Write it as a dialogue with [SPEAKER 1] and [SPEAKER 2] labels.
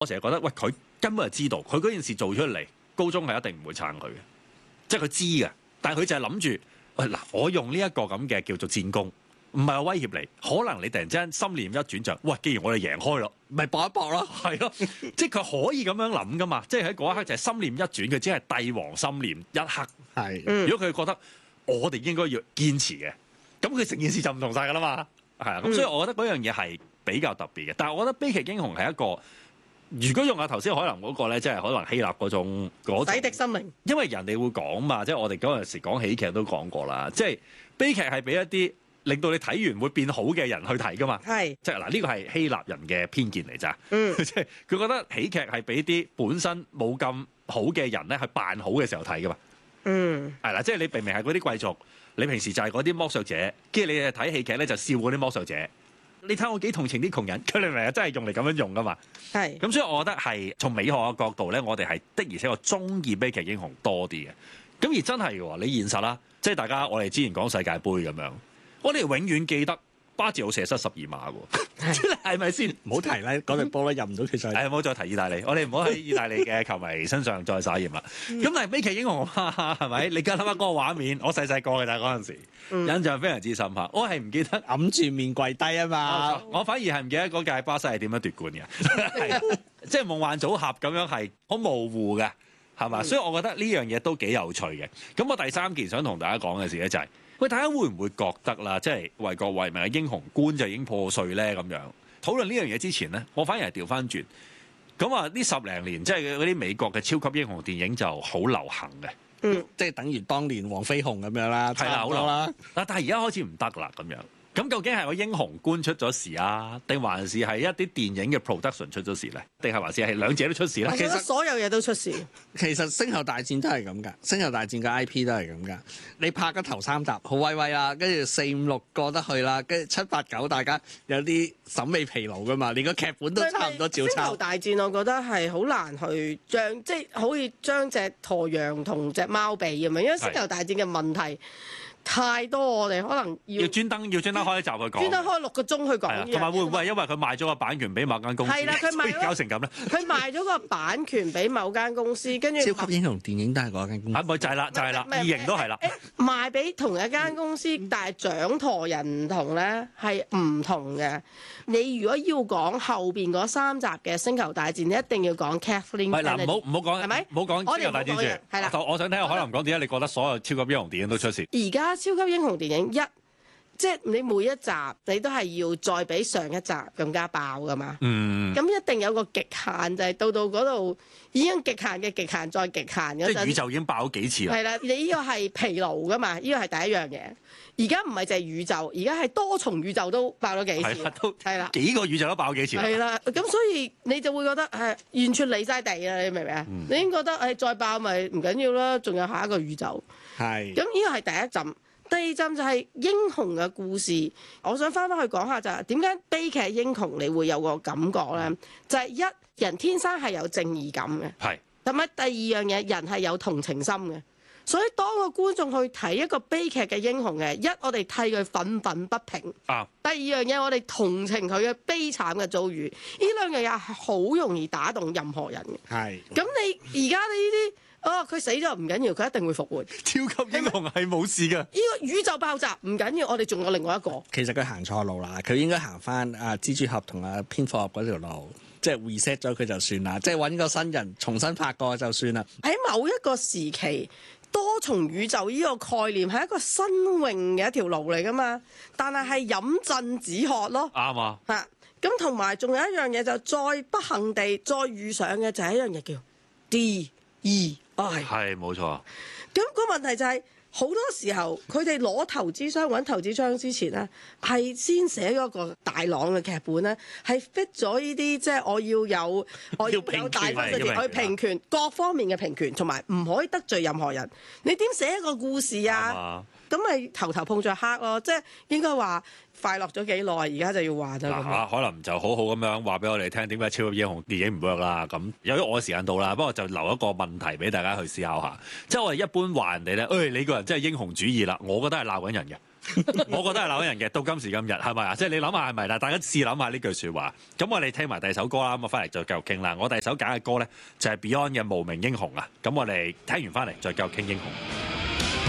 [SPEAKER 1] 我成日覺得，喂，佢根本就知道，佢嗰件事做出嚟，高中係一定唔會撐佢嘅，即係佢知嘅，但係佢就係諗住，喂嗱，我用呢一個咁嘅叫做戰功，唔係話威脅你，可能你突然之間心念一轉就，喂，既然我哋贏開咯，
[SPEAKER 2] 咪搏一搏咯，
[SPEAKER 1] 係咯，即係佢可以咁樣諗噶嘛，即係喺嗰一刻就係心念一轉，佢只係帝王心念一刻。
[SPEAKER 2] 係。
[SPEAKER 1] 如果佢覺得我哋應該要堅持嘅，咁佢成件事就唔同晒噶啦嘛，係啊，咁所以我覺得嗰樣嘢係比較特別嘅。但係我覺得悲劇英雄係一個，如果用下頭先海南嗰個咧，即係可能希臘嗰種
[SPEAKER 3] 洗滌心靈，
[SPEAKER 1] 因為人哋會講嘛，即係我哋嗰陣時講喜劇都講過啦，即係悲劇係俾一啲令到你睇完會變好嘅人去睇噶嘛，
[SPEAKER 3] 係
[SPEAKER 1] 即係嗱呢個係希臘人嘅偏見嚟咋，即係佢覺得喜劇係俾啲本身冇咁好嘅人咧去扮好嘅時候睇噶嘛。係啦，即係你明明係嗰啲貴族，你平時就係嗰啲剝削者，跟住你睇戲劇咧就笑嗰啲剝削者。你睇我幾同情啲窮人，佢哋明明真係用嚟咁樣用噶嘛。
[SPEAKER 3] 係
[SPEAKER 1] 咁，所以我覺得係從美學嘅角度咧，我哋係的而且確中意悲劇英雄多啲嘅。咁而真係嘅喎，你現實啦，即係大家我哋之前講世界盃咁樣，我哋永遠記得巴治奧射失12碼喎，係咪先？
[SPEAKER 2] 唔好提啦，嗰隊波咧入唔到決賽。
[SPEAKER 1] 係唔好再提意大利，我哋唔好喺意大利嘅球迷身上再撒鹽啦。咁但係悲劇英雄係咪？你而家諗下嗰個畫面，我細細個嘅，但係嗰陣時印象非常之深刻。我係唔記得
[SPEAKER 2] 揞住面跪低啊嘛。
[SPEAKER 1] 我反而係唔記得嗰屆巴西係點樣奪冠嘅，係即係夢幻組合咁樣係好模糊嘅，係嘛？所以我覺得呢樣嘢都幾有趣嘅。咁我第三件想同大家講嘅事咧就係，喂，大家會唔會覺得啦，即係為國為民嘅英雄觀就已經破碎咧？咁樣討論呢樣嘢之前咧，我反而係調翻轉。咁啊，呢10零年即係嗰啲美國嘅超級英雄電影就好流行嘅，
[SPEAKER 2] 即係等於當年黃飛鴻咁樣啦，
[SPEAKER 1] 係啦，好流啦。但係而家開始唔得啦，咁樣。咁究竟係個英雄觀出咗事啊，定還是係一啲電影嘅 production 出咗事咧？定係還是係兩者都出事咧？
[SPEAKER 3] 其實所有嘢都出事。
[SPEAKER 2] 其實星球大戰都係咁㗎，星球大戰嘅 IP 都係咁㗎。你拍嘅頭3集好威威啦，跟住4、5、6過得去啦，跟住7、8、9大家有啲審美疲勞㗎嘛，連個劇本都差唔多照抄。
[SPEAKER 3] 星球大戰我覺得係好難去將，即係好似將隻駝羊同隻貓比咁樣，因為星球大戰嘅問題太多，我哋可能要
[SPEAKER 1] 專登開一集去講，
[SPEAKER 3] 專登開6個鐘去講。
[SPEAKER 1] 同埋會唔會係因為佢賣咗個版權俾某間公司，
[SPEAKER 3] 係啦，佢賣
[SPEAKER 1] 搞成咁咧？
[SPEAKER 3] 佢賣咗個版權俾某間公司，跟住
[SPEAKER 2] 超級英雄電影都係嗰間公司。
[SPEAKER 1] 咪就係啦，就係啦，異形都係啦。
[SPEAKER 3] 賣俾同一間公司，但係掌舵人唔同咧，係唔同嘅。你如果要講後邊嗰3集嘅星球大戰，你一定要講 Kathleen。
[SPEAKER 1] 唔係嗱，唔好講，
[SPEAKER 3] 係咪？
[SPEAKER 1] 唔好講星球大戰住。
[SPEAKER 3] 係啦，
[SPEAKER 1] 我想聽下海林講點解你覺得所有超級英雄電影都出事？
[SPEAKER 3] 而家超級英雄電影即係你每一集你都係要再比上一集更加爆噶嘛。咁一定有個極限，就係到嗰度已經極限嘅極限再極限嗰陣。
[SPEAKER 1] 即係宇宙已經爆咗幾次啦。
[SPEAKER 3] 係啦，你呢個係疲勞噶嘛？呢個係第一樣嘢。而家唔係淨係宇宙，而家係多重宇宙都爆咗幾次。係啦，
[SPEAKER 1] 幾個宇宙都爆咗幾次。
[SPEAKER 3] 係啦，咁所以你就會覺得完全離晒地啦，你明唔明啊？你已經覺得再爆咪唔緊要啦，仲有下一個宇宙。
[SPEAKER 2] 係。咁
[SPEAKER 3] 呢個係第一陣。第二陣就係英雄嘅故事，我想翻去講下就係點解悲劇英雄你會有個感覺咧？就係一人天生係有正義感嘅，
[SPEAKER 1] 係。
[SPEAKER 3] 同埋第二樣嘢，人係有同情心嘅。所以當個觀眾去睇一個悲劇嘅英雄嘅，我哋替佢憤憤不平。第二樣嘢，我哋同情佢嘅悲慘嘅遭遇。呢兩樣嘢係好容易打動任何人嘅。
[SPEAKER 2] 係。
[SPEAKER 3] 咁你而家你呢啲？佢死咗唔緊要，佢一定會復活。
[SPEAKER 1] 超級英雄係冇事㗎。
[SPEAKER 3] 呢個宇宙爆炸唔緊要，我哋仲有另外一個。
[SPEAKER 2] 其實佢行錯路啦，佢應該行翻蜘蛛俠同蝙蝠俠嗰條路，即係 reset 咗佢就算啦，即係揾個新人重新拍過就算啦。
[SPEAKER 3] 喺某一個時期，多重宇宙呢個概念係一個新穎嘅一條路嚟噶嘛，但係飲鴆止渴咯。
[SPEAKER 1] 啱啊。
[SPEAKER 3] 咁同埋仲有一樣嘢就再不幸地再遇上嘅就係一樣嘢叫 DEI。
[SPEAKER 1] 係冇錯。
[SPEAKER 3] 咁個問題就係好多時候佢哋攞投資商揾投資商之前咧，係先寫咗個大朗嘅劇本咧，係 fit 咗呢啲即係我要有大方向去平權各方面嘅平權，同埋唔可以得罪任何人。你點寫一個故事啊？ 咁咪頭頭碰着黑咯，即係應該話快樂咗幾耐，而家就要話就咁。
[SPEAKER 1] 可能就好好咁樣話俾我哋聽點解超級英雄電影唔 work 啦。咁由於我嘅時間到啦，不過就留一個問題俾大家去思考下。即係我哋一般話人哋咧，你個人真係英雄主義啦，我覺得係鬧緊人嘅。我覺得係鬧緊人嘅，到今時今日係咪啊？即係你諗下係咪啦？大家試諗下呢句説話。咁我哋聽埋第二首歌啦，咁我翻嚟再繼續傾啦。我第二首揀嘅歌咧就係 Beyond 嘅無名英雄啊。咁我哋聽完翻嚟再繼續傾英雄。